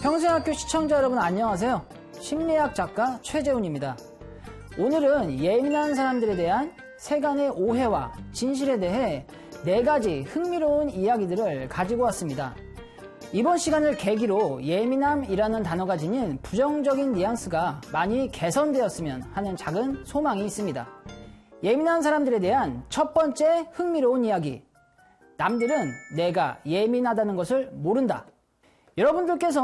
평생학교 시청자 여러분 안녕하세요. 심리학 작가 최재훈입니다. 오늘은 예민한 사람들에 대한 세간의 오해와 진실에 대해 4가지 흥미로운 이야기들을 가지고 왔습니다. 이번 시간을 계기로 예민함이라는 단어가 지닌 부정적인 뉘앙스가 많이 개선되었으면 하는 작은 소망이 있습니다. 예민한 사람들에 대한 첫 번째 흥미로운 이야기. 남들은 내가 예민하다는 것을 모른다. 여러분들께서